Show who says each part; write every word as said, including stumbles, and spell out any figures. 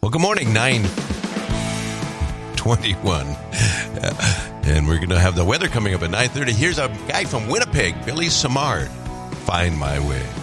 Speaker 1: Well, good morning, nine twenty-one. And we're going to have the weather coming up at nine thirty. Here's a guy from Winnipeg, Billy Samard. Find My Way.